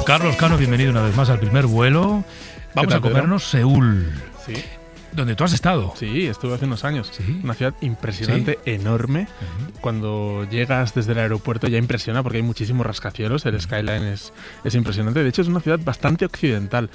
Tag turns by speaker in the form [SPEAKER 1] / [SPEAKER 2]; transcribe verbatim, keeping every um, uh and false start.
[SPEAKER 1] Carlos Cano, bienvenido una vez más al primer vuelo. Vamos a comernos Seúl.
[SPEAKER 2] Sí.
[SPEAKER 1] ¿Donde tú has estado?
[SPEAKER 2] Sí, estuve hace unos años.
[SPEAKER 1] ¿Sí?
[SPEAKER 2] Una ciudad impresionante, ¿sí? Enorme. Uh-huh. Cuando llegas desde el aeropuerto ya impresiona porque hay muchísimos rascacielos. El skyline es, es impresionante. De hecho, es una ciudad bastante occidental.